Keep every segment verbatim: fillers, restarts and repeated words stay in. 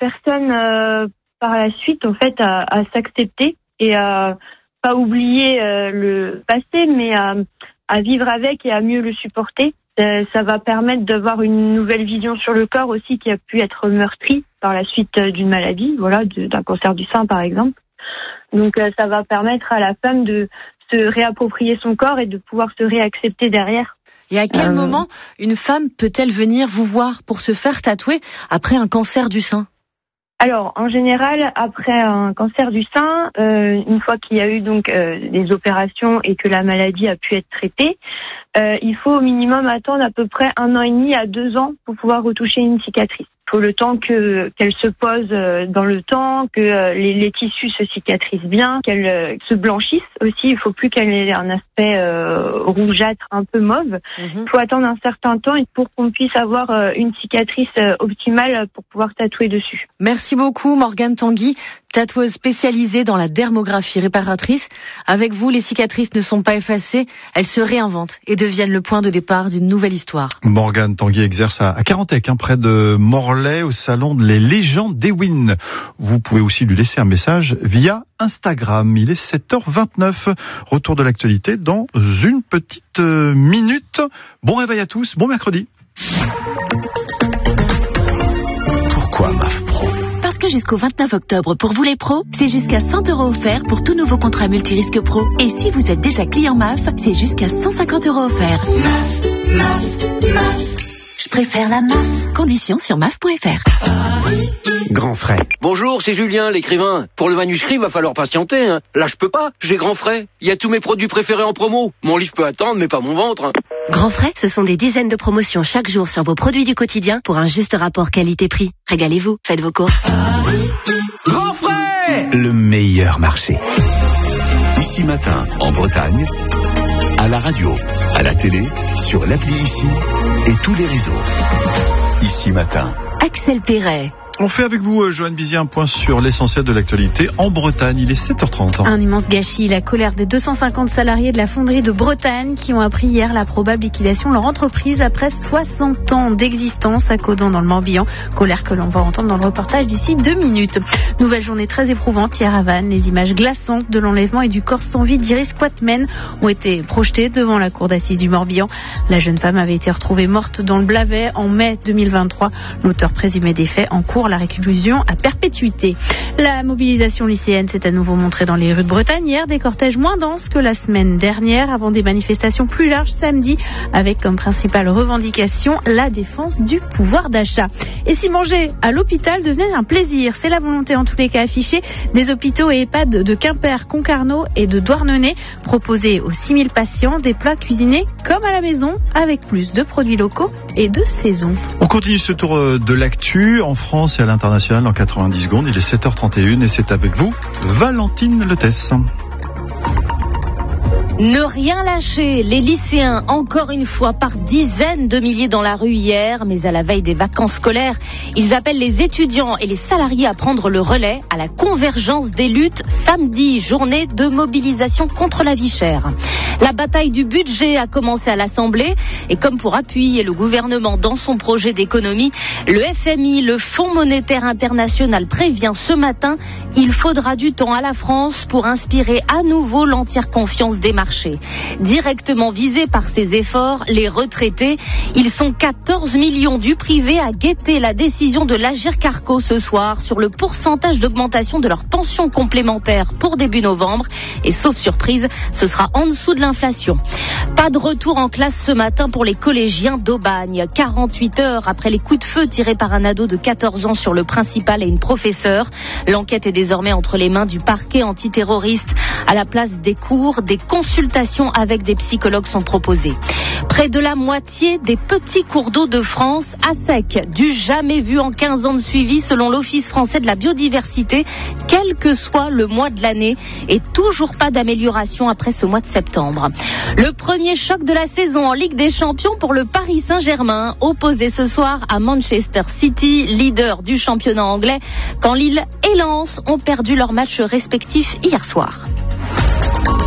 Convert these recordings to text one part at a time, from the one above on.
personne euh, par la suite, en fait, à, à s'accepter et à pas oublier euh, le passé, mais à, à vivre avec et à mieux le supporter. Euh, ça va permettre d'avoir une nouvelle vision sur le corps aussi qui a pu être meurtri par la suite euh, d'une maladie, voilà, de, d'un cancer du sein par exemple. Donc euh, ça va permettre à la femme de se réapproprier son corps et de pouvoir se réaccepter derrière. Et à quel euh... moment une femme peut-elle venir vous voir pour se faire tatouer après un cancer du sein ? Alors, en général, après un cancer du sein, euh, une fois qu'il y a eu donc euh, des opérations et que la maladie a pu être traitée, euh, il faut au minimum attendre à peu près un an et demi à deux ans pour pouvoir retoucher une cicatrice. Il faut le temps que qu'elle se pose euh, dans le temps, que euh, les, les tissus se cicatrisent bien, qu'elle euh, se blanchisse aussi. Il faut plus qu'elle ait un aspect euh, rougeâtre, un peu mauve. Il mmh. faut attendre un certain temps pour qu'on puisse avoir euh, une cicatrice euh, optimale pour pouvoir tatouer dessus. Merci beaucoup Morgane Tanguy, tatoueuse spécialisée dans la dermographie réparatrice. Avec vous, les cicatrices ne sont pas effacées, elles se réinventent et deviennent le point de départ d'une nouvelle histoire. Morgane Tanguy exerce à, à Carantec, hein, près de Morlaix, au salon Les Légendes d'Ewin. Vous pouvez aussi lui laisser un message via Instagram. Il est sept heures vingt-neuf. Retour de l'actualité dans une petite minute. Bon réveil à tous, bon mercredi. Pourquoi M A F Pro ? Parce que jusqu'au vingt-neuf octobre, pour vous les pros, c'est jusqu'à cent euros offerts pour tout nouveau contrat multirisque pro. Et si vous êtes déjà client M A F, c'est jusqu'à cent cinquante euros offerts. M A F, M A F, M A F. Je préfère la masse. Conditions sur M A F point F R. Grand Frais. Bonjour, c'est Julien, l'écrivain. Pour le manuscrit, va falloir patienter. Hein. Là, je peux pas. J'ai Grand Frais. Il y a tous mes produits préférés en promo. Mon livre peut attendre, mais pas mon ventre. Hein. Grand Frais, ce sont des dizaines de promotions chaque jour sur vos produits du quotidien pour un juste rapport qualité-prix. Régalez-vous, faites vos courses. Grand Frais, le meilleur marché. Ici Matin, en Bretagne, à la radio, à la télé, sur l'appli Ici et tous les réseaux. Ici Matin. Axel Perret. On fait avec vous, Joanne Bizier, un point sur l'essentiel de l'actualité en Bretagne. Il est sept heures trente. Un immense gâchis, la colère des deux cent cinquante salariés de la fonderie de Bretagne qui ont appris hier la probable liquidation de leur entreprise après soixante ans d'existence à Caudan dans le Morbihan. Colère que l'on va entendre dans le reportage d'ici deux minutes. Nouvelle journée très éprouvante hier à Vannes. Les images glaçantes de l'enlèvement et du corps sans vie d'Iris Quatmen ont été projetées devant la cour d'assises du Morbihan. La jeune femme avait été retrouvée morte dans le Blavet en mai deux mille vingt-trois. L'auteur présumé des faits en cours la réclusion à perpétuité. La mobilisation lycéenne s'est à nouveau montrée dans les rues de Bretagne hier, des cortèges moins denses que la semaine dernière avant des manifestations plus larges samedi avec comme principale revendication la défense du pouvoir d'achat. Et si manger à l'hôpital devenait un plaisir, c'est la volonté en tous les cas affichée des hôpitaux et EHPAD de Quimper, Concarneau et de Douarnenez, proposer aux six mille patients des plats cuisinés comme à la maison avec plus de produits locaux et de saison. On continue ce tour de l'actu en France et à l'international en quatre-vingt-dix secondes. Il est sept heures trente et une et c'est avec vous, Valentine Letès. Ne rien lâcher, les lycéens, encore une fois, par dizaines de milliers dans la rue hier, mais à la veille des vacances scolaires, ils appellent les étudiants et les salariés à prendre le relais à la convergence des luttes samedi, journée de mobilisation contre la vie chère. La bataille du budget a commencé à l'Assemblée et comme pour appuyer le gouvernement dans son projet d'économie, le F M I, le Fonds monétaire international, prévient ce matin, il faudra du temps à la France pour inspirer à nouveau l'entière confiance des marchés. Directement visés par ces efforts, les retraités, ils sont quatorze millions du privé à guetter la décision de l'Agirc-Arrco ce soir sur le pourcentage d'augmentation de leur pension complémentaire pour début novembre. Et sauf surprise, ce sera en dessous de l'inflation. Pas de retour en classe ce matin pour les collégiens d'Aubagne. quarante-huit heures après les coups de feu tirés par un ado de quatorze ans sur le principal et une professeure. L'enquête est désormais entre les mains du parquet antiterroriste. À la place des cours, des consultations avec des psychologues sont proposées. Près de la moitié des petits cours d'eau de France à sec, du jamais vu en quinze ans de suivi selon l'Office français de la biodiversité, quel que soit le mois de l'année, et toujours pas d'amélioration après ce mois de septembre. Le premier choc de la saison en Ligue des Champions pour le Paris Saint-Germain, opposé ce soir à Manchester City, leader du championnat anglais, quand Lille et Lens ont perdu leurs matchs respectifs hier soir.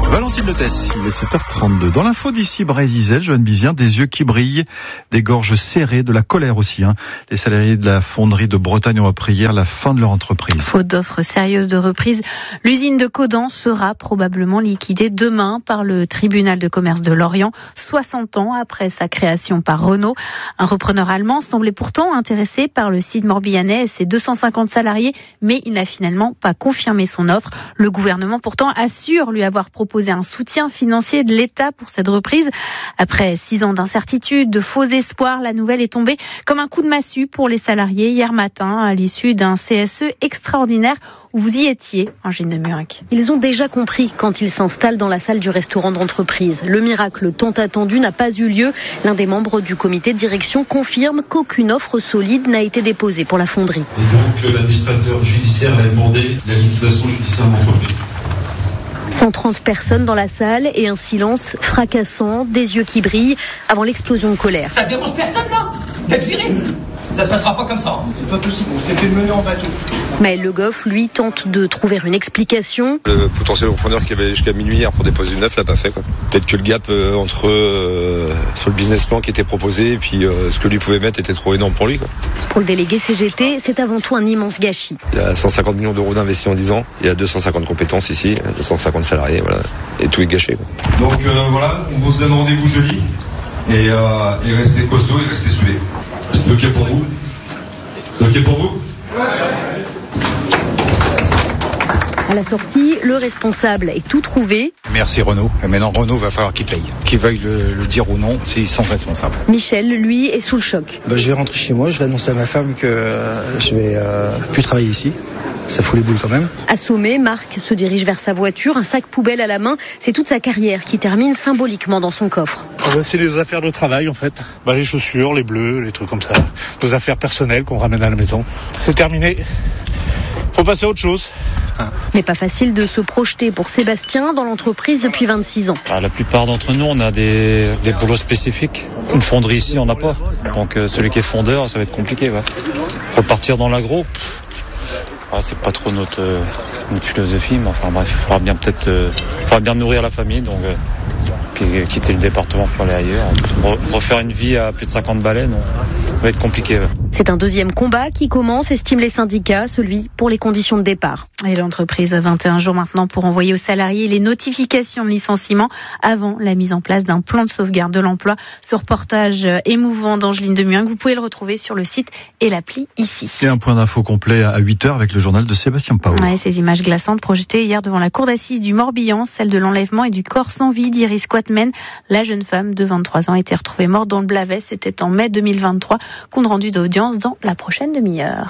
Valentine Letès, il est sept heures trente-deux. Dans l'info d'ici Brésil, Joanne Bizien, des yeux qui brillent, des gorges serrées, de la colère aussi. Hein. Les salariés de la fonderie de Bretagne ont appris hier la fin de leur entreprise. Faute d'offres sérieuses de reprise, l'usine de Caudan sera probablement liquidée demain par le tribunal de commerce de Lorient, soixante ans après sa création par Renault. Un repreneur allemand semblait pourtant intéressé par le site morbihanais et ses deux cent cinquante salariés, mais il n'a finalement pas confirmé son offre. Le gouvernement pourtant assure lui avoir proposé un soutien financier de l'État pour cette reprise. Après six ans d'incertitude, de faux espoirs, la nouvelle est tombée comme un coup de massue pour les salariés hier matin à l'issue d'un C S E extraordinaire où vous y étiez, Angine de Murac. Ils ont déjà compris quand ils s'installent dans la salle du restaurant d'entreprise. Le miracle tant attendu n'a pas eu lieu. L'un des membres du comité de direction confirme qu'aucune offre solide n'a été déposée pour la fonderie. Et donc l'administrateur judiciaire a demandé la liquidation judiciaire de l'entreprise. cent trente personnes dans la salle et un silence fracassant, des yeux qui brillent avant l'explosion de colère. Ça dérange personne là d'être viré. Ça se passera pas comme ça. C'est pas possible, on s'est fait mener en bateau. Maël Le Goff, lui, tente de trouver une explication. Le potentiel repreneur qui avait jusqu'à minuit hier pour déposer une neuf l'a pas fait. Quoi. Peut-être que le gap euh, entre euh, sur le business plan qui était proposé et puis euh, ce que lui pouvait mettre était trop énorme pour lui. Quoi. Pour le délégué C G T, c'est avant tout un immense gâchis. Il y a cent cinquante millions d'euros d'investis en dix ans. Il y a deux cent cinquante compétences ici, deux cent cinquante salariés, voilà. Et tout est gâché. Quoi. Donc euh, voilà, on vous donne rendez-vous jeudi et, euh, et restez costaud et restez soudés. C'est ok pour vous? C'est ok pour vous? À la sortie, le responsable est tout trouvé. Merci Renault. Et maintenant Renault va falloir qu'il paye. Qu'il veuille le, le dire ou non, s'ils sont responsables. Michel, lui, est sous le choc. Bah, je vais rentrer chez moi, je vais annoncer à ma femme que euh, je vais euh, plus travailler ici. Ça fout les boules quand même. Assommé, Marc se dirige vers sa voiture, un sac poubelle à la main. C'est toute sa carrière qui termine symboliquement dans son coffre. Ah bah, c'est les affaires de travail en fait. Bah, les chaussures, les bleus, les trucs comme ça. Nos affaires personnelles qu'on ramène à la maison. C'est terminé. Faut passer à autre chose. Mais pas facile de se projeter pour Sébastien dans l'entreprise depuis vingt-six ans. Ah, la plupart d'entre nous, on a des, des boulots spécifiques. Une fonderie ici, on n'a pas. Donc euh, celui qui est fondeur, ça va être compliqué. Ouais. Repartir dans l'agro, ah, c'est pas trop notre, euh, notre philosophie, mais enfin bref, il faudra bien peut-être euh, faudra bien nourrir la famille, donc euh, puis, euh, quitter le département pour aller ailleurs. Re- refaire une vie à plus de cinquante balais, non, ça va être compliqué. Ouais. C'est un deuxième combat qui commence, estiment les syndicats, celui pour les conditions de départ. Et l'entreprise a vingt et un jours maintenant pour envoyer aux salariés les notifications de licenciement avant la mise en place d'un plan de sauvegarde de l'emploi. Ce reportage émouvant d'Angeline de Murac, vous pouvez le retrouver sur le site et l'appli ici. Et un point d'info complet à huit heures avec le journal de Sébastien Pau. Ouais, ces images glaçantes projetées hier devant la cour d'assises du Morbihan, celle de l'enlèvement et du corps sans vie d'Iris Quatmen. La jeune femme de vingt-trois ans a été retrouvée morte dans le Blavet. C'était en mai deux mille vingt-trois. Compte rendu d'audience dans la prochaine demi-heure.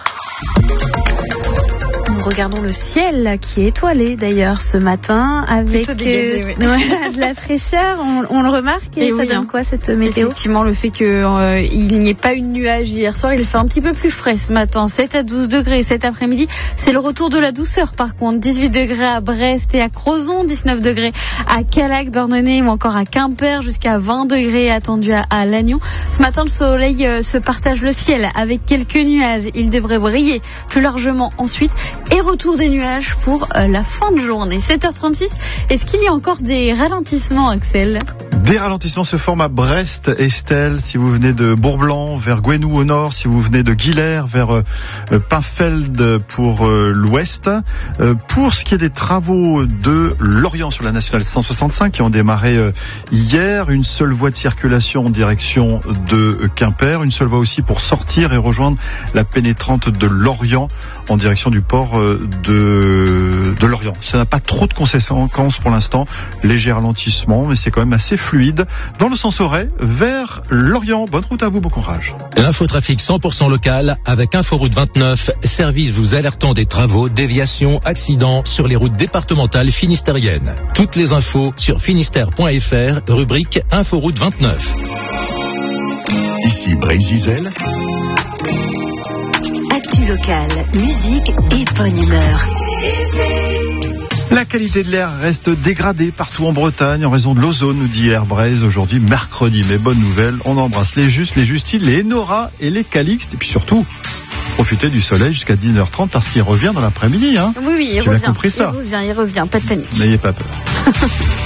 Nous regardons le ciel qui est étoilé d'ailleurs ce matin avec dégagé, oui. euh, ouais, de la fraîcheur. On, on le remarque et, et ça oui, donne hein. quoi cette météo? Effectivement, le fait qu'il euh, n'y ait pas eu de nuages hier soir, il fait un petit peu plus frais ce matin, sept à douze degrés cet après-midi. C'est le retour de la douceur par contre, dix-huit degrés à Brest et à Crozon, dix-neuf degrés à Calac, Dornenay ou encore à Quimper, jusqu'à vingt degrés attendus à, à Lannion. Ce matin, le soleil euh, se partage le ciel avec quelques nuages. Il devrait briller plus largement ensuite. Et retour des nuages pour euh, la fin de journée. sept heures trente-six, est-ce qu'il y a encore des ralentissements, Axel? Des ralentissements se forment à Brest, Estelle, si vous venez de Bourblanc, vers Gouenou au nord, si vous venez de Guilher, vers euh, Pinfeld pour euh, l'ouest. Euh, pour ce qui est des travaux de Lorient sur la nationale cent soixante-cinq qui ont démarré euh, hier, une seule voie de circulation en direction de euh, Quimper, une seule voie aussi pour sortir et rejoindre la pénétrante de Lorient en direction du port euh, de, de Lorient. Ça n'a pas trop de conséquences pour l'instant, léger ralentissement, mais c'est quand même assez fluide dans le sens horaire vers Lorient. Bonne route à vous, bon courage. L'infotrafic cent pour cent local avec Inforoute vingt-neuf, service vous alertant des travaux, déviations, accidents sur les routes départementales finistériennes. Toutes les infos sur finistère point f r, rubrique Inforoute vingt-neuf. Ici Brésil. Actu locale, musique et bonne humeur. La qualité de l'air reste dégradée partout en Bretagne en raison de l'ozone, nous dit Airbraise aujourd'hui mercredi. Mais bonne nouvelle, on embrasse les Justes, les Justines, les Enora et les Calixtes. Et puis surtout, profitez du soleil jusqu'à dix-neuf heures trente parce qu'il revient dans l'après-midi. Hein. Oui, oui, il Tu revient. l'as compris ça. Il revient, il revient, pas de panique. N'ayez pas peur.